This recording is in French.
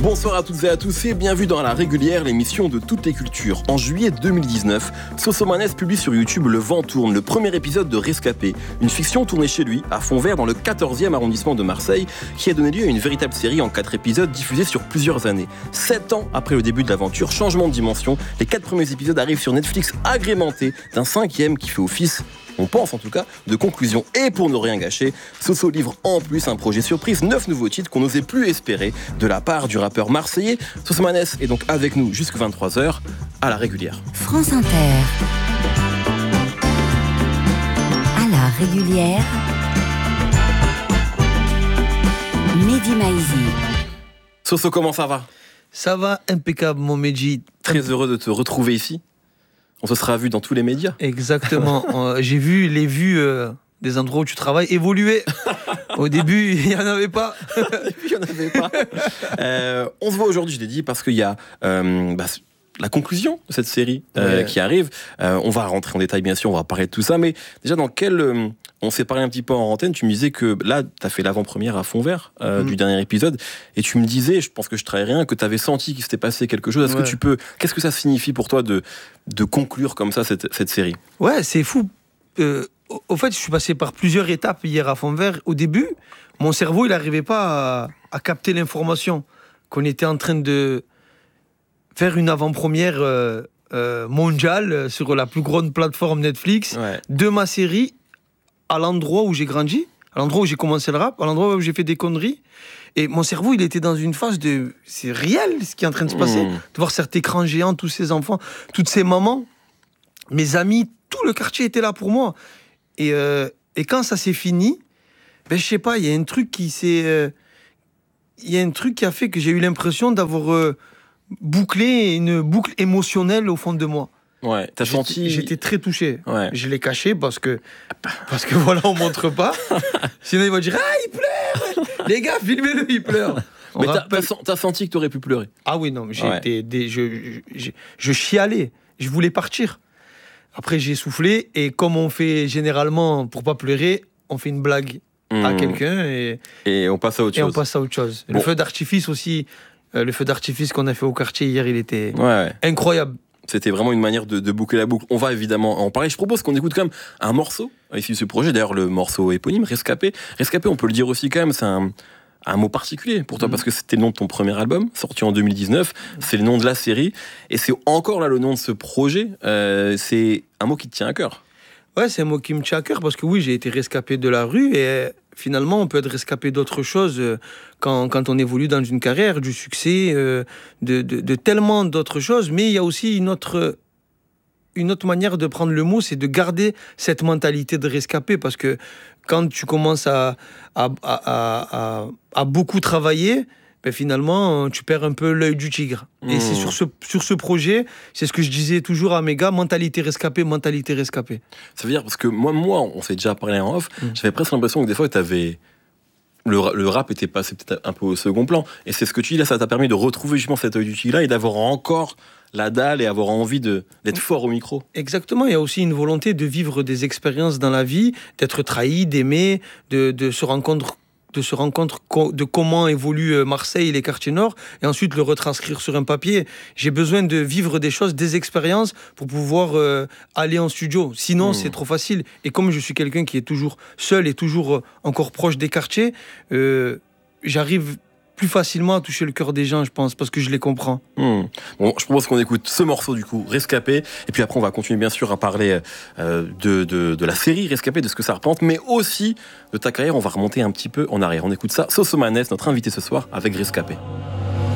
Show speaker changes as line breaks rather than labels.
Bonsoir à toutes et à tous et bienvenue dans La Régulière, l'émission de toutes les cultures. En juillet 2019, Sosomanes publie sur YouTube Le Vent tourne, le premier épisode de Rescapé, une fiction tournée chez lui, à Fontvert, dans le 14e arrondissement de Marseille, qui a donné lieu à une véritable série en 4 épisodes diffusés sur plusieurs années. 7 ans après le début de l'aventure, changement de dimension, les 4 premiers épisodes arrivent sur Netflix agrémentés d'un 5e qui fait office, on pense en tout cas, de conclusion. Et pour ne rien gâcher, Soso livre en plus un projet surprise, 9 nouveaux titres qu'on n'osait plus espérer de la part du rappeur marseillais. Sosomanes est donc avec nous jusqu'à 23h à La Régulière.
France Inter. À La Régulière. Mehdi Maizi.
Soso, comment ça va ?
Ça va, impeccable mon Mehdi.
Très heureux de te retrouver ici. On se sera vu dans tous les médias.
Exactement. J'ai vu les vues des endroits où tu travailles évoluer. Au début, il n'y en avait pas.
On se voit aujourd'hui, je l'ai dit, parce qu'il y a la conclusion de cette série qui arrive. On va rentrer en détail, bien sûr, on va parler de tout ça. Mais déjà, on s'est parlé un petit peu en antenne, tu me disais que là, tu as fait l'avant-première à Fontvert du dernier épisode, et tu me disais, je pense que je trahis rien, que tu avais senti qu'il s'était passé quelque chose. Est-ce que qu'est-ce que ça signifie pour toi de conclure comme ça cette série ?
Ouais, c'est fou. Au fait, je suis passé par plusieurs étapes hier à Fontvert. Au début, mon cerveau, il n'arrivait pas à capter l'information qu'on était en train de faire une avant-première mondiale sur la plus grande plateforme Netflix de ma série, à l'endroit où j'ai grandi, à l'endroit où j'ai commencé le rap, à l'endroit où j'ai fait des conneries. Et mon cerveau, il était dans une phase de... C'est réel ce qui est en train de se passer. De voir cet écran géant, tous ces enfants, toutes ces mamans, mes amis, tout le quartier était là pour moi. Et quand ça s'est fini, je sais pas, il y a un truc qui a fait que j'ai eu l'impression d'avoir bouclé une boucle émotionnelle au fond de moi.
Ouais, t'as senti...
J'étais très touché.
Ouais.
Je l'ai caché parce que voilà, on montre pas. Sinon, il va dire « Ah, il pleure ! Les gars, filmez-le, il pleure !»
Mais t'as senti que t'aurais pu pleurer.
Ah oui, non, mais je chialais. Je voulais partir. Après, j'ai soufflé. Et comme on fait généralement, pour pas pleurer, on fait une blague à quelqu'un. Et
on passe à autre chose.
Bon. Le feu d'artifice aussi. Le feu d'artifice qu'on a fait au quartier hier, il était incroyable.
C'était vraiment une manière de boucler la boucle. On va évidemment en parler. Je propose qu'on écoute quand même un morceau ici de ce projet. D'ailleurs, le morceau éponyme, Rescapé. Rescapé, on peut le dire aussi quand même, c'est un mot particulier pour toi parce que c'était le nom de ton premier album, sorti en 2019. C'est le nom de la série. Et c'est encore là le nom de ce projet. C'est un mot qui te tient à cœur.
Ouais, c'est un mot qui me tient à cœur parce que oui, j'ai été rescapé de la rue et finalement, on peut être rescapé d'autres choses quand on évolue dans une carrière, du succès, de tellement d'autres choses. Mais il y a aussi une autre manière de prendre le mot, c'est de garder cette mentalité de rescapé parce que quand tu commences à beaucoup travailler, finalement, tu perds un peu l'œil du tigre. Et c'est sur ce projet, c'est ce que je disais toujours à mes gars, mentalité rescapée.
Ça veut dire, parce que moi on s'est déjà parlé en off, j'avais presque l'impression que des fois, le rap était passé peut-être un peu au second plan. Et c'est ce que tu dis là, ça t'a permis de retrouver justement cet œil du tigre-là et d'avoir encore la dalle et avoir envie d'être fort au micro. Exactement,
il y a aussi une volonté de vivre des expériences dans la vie, d'être trahi, d'aimer, de se rendre compte de comment évolue Marseille et les quartiers nord, et ensuite le retranscrire sur un papier. J'ai besoin de vivre des choses, des expériences, pour pouvoir aller en studio. Sinon, c'est trop facile. Et comme je suis quelqu'un qui est toujours seul et toujours encore proche des quartiers, j'arrive plus facilement à toucher le cœur des gens, je pense, parce que je les comprends.
Bon, je propose qu'on écoute ce morceau, du coup, Rescapé, et puis après on va continuer bien sûr à parler de la série Rescapé, de ce que ça représente, mais aussi de ta carrière. On va remonter un petit peu en arrière. On écoute ça, Sosomanes, notre invité ce soir, avec Rescapé.